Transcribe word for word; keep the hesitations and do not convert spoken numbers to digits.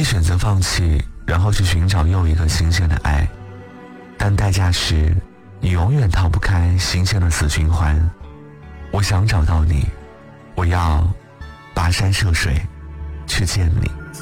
以选择放弃，然后去寻找又一个新鲜的爱，但代价是你永远逃不开新鲜的死循环。我想找到你，我要跋山涉水去见你。